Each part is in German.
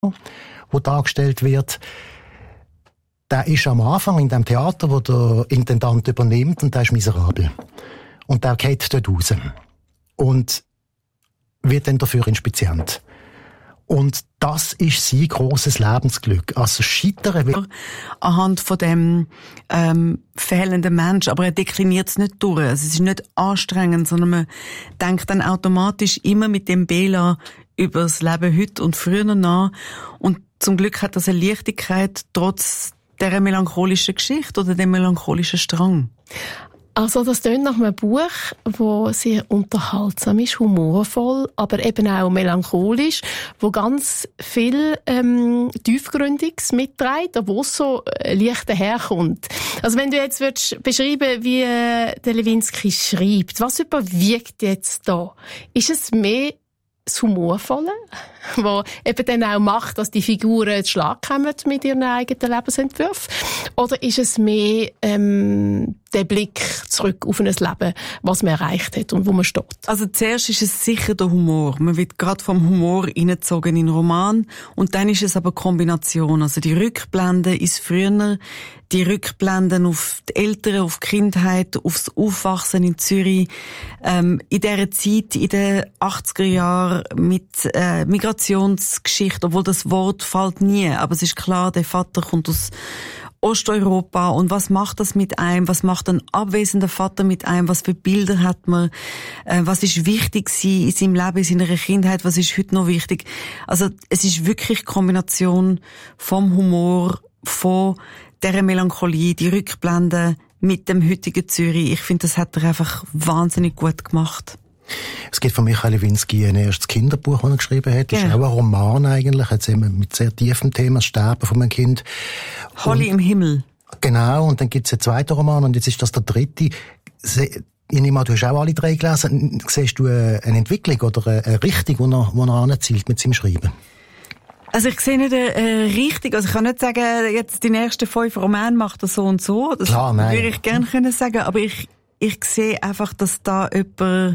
wo dargestellt wird, der ist am Anfang in dem Theater, wo der Intendant übernimmt, und der ist miserabel. Und der geht dort raus. Und wird dann dafür Inspizient. Und das ist sein grosses Lebensglück. Also scheitern anhand von dem fehlenden Mensch, aber er dekliniert es nicht durch. Also es ist nicht anstrengend, sondern man denkt dann automatisch immer mit dem Bela über das Leben heute und früher nach. Und zum Glück hat das eine Leichtigkeit trotz dieser melancholischen Geschichte oder dem melancholischen Strang. Also das tönt nach einem Buch, das sehr unterhaltsam ist, humorvoll, aber eben auch melancholisch, wo ganz viel Tiefgründiges mitträgt, obwohl es so leicht daherkommt. Also wenn du jetzt würdest beschreiben, wie der Lewinsky schreibt, was überwiegt jetzt da? Ist es mehr das Humorvolle, was eben dann auch macht, dass die Figuren zu Schlag kommen mit ihren eigenen Lebensentwürfen? Oder ist es mehr der Blick zurück auf ein Leben, was man erreicht hat und wo man steht? Also zuerst ist es sicher der Humor. Man wird gerade vom Humor reingezogen in den Roman. Und dann ist es aber Kombination. Also die Rückblenden ins Früher, die Rückblenden auf die Eltern, auf die Kindheit, aufs Aufwachsen in Zürich. In dieser Zeit, in den 80er Jahren mit Migrationsgeschichte, obwohl das Wort fällt nie. Aber es ist klar, der Vater kommt aus Osteuropa. Und was macht das mit einem? Was macht ein abwesender Vater mit einem? Was für Bilder hat man? Was ist wichtig gewesen in seinem Leben, in seiner Kindheit? Was ist heute noch wichtig? Also es ist wirklich Kombination vom Humor, von dieser Melancholie, die Rückblenden mit dem heutigen Zürich. Ich finde, das hat er einfach wahnsinnig gut gemacht. Es gibt von Michael Lewinsky ein erstes Kinderbuch, das er geschrieben hat. Das ist auch ein Roman eigentlich, jetzt eben mit sehr tiefem Thema, das Sterben von einem Kind. Holly im Himmel. Genau, und dann gibt es einen zweiten Roman und jetzt ist das der dritte. Ich nehme an, du hast auch alle drei gelesen. Siehst du eine Entwicklung oder eine Richtung, wo er anzielt mit seinem Schreiben? Also ich sehe nicht richtig, also ich kann nicht sagen, jetzt die nächsten 5 Romane macht er so und so. Das würde ich gerne können sagen, aber ich sehe einfach, dass da jemand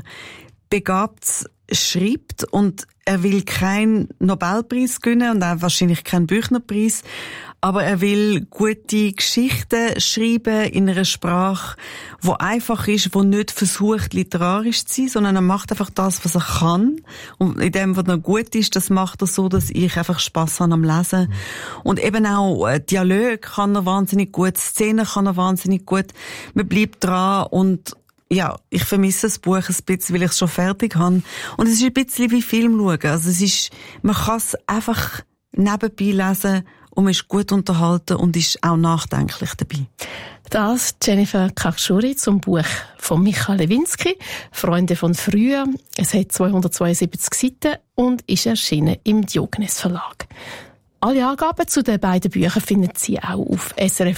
begabt schreibt und er will keinen Nobelpreis gewinnen und auch wahrscheinlich keinen Büchnerpreis, aber er will gute Geschichten schreiben in einer Sprache, die einfach ist, die nicht versucht, literarisch zu sein, sondern er macht einfach das, was er kann. Und in dem, was er gut ist, das macht er so, dass ich einfach Spass habe am Lesen. Und eben auch Dialog kann er wahnsinnig gut, Szenen kann er wahnsinnig gut. Man bleibt dran und ja, ich vermisse das Buch ein bisschen, weil ich es schon fertig habe. Und es ist ein bisschen wie Film schauen. Also es ist, man kann es einfach nebenbei lesen und man ist gut unterhalten und ist auch nachdenklich dabei. Das Jennifer Kakschuri zum Buch von Michael Lewinsky, Freunde von früher. Es hat 272 Seiten und ist erschienen im Diogenes Verlag. Alle Angaben zu den beiden Büchern finden Sie auch auf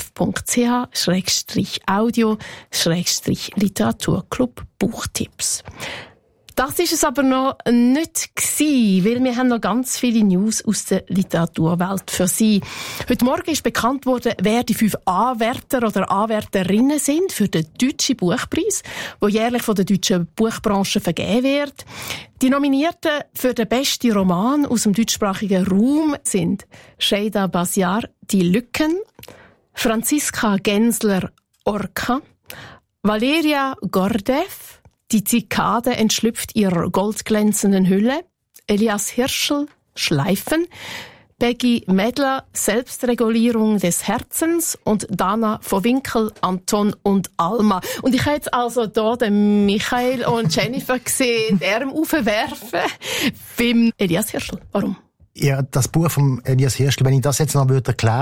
srf.ch/audio/Literaturclub Buchtipps. Das ist es aber noch nicht gewesen, weil wir haben noch ganz viele News aus der Literaturwelt für Sie. Heute Morgen ist bekannt worden, wer die 5 Anwärter oder Anwärterinnen sind für den Deutschen Buchpreis, der jährlich von der deutschen Buchbranche vergeben wird. Die Nominierten für den besten Roman aus dem deutschsprachigen Raum sind Sheida Basiar, Die Lücken, Franziska Gensler, Orca, Valeria Gordev, Die Zikade entschlüpft ihrer goldglänzenden Hülle, Elias Hirschl, Schleifen, Peggy Medler, Selbstregulierung des Herzens und Dana von Winkel, Anton und Alma. Und ich habe jetzt also hier den Michael und Jennifer gesehen, deren aufwerfen beim Elias Hirschl. Warum? Ja, das Buch von Elias Hirschl, wenn ich das jetzt noch erklären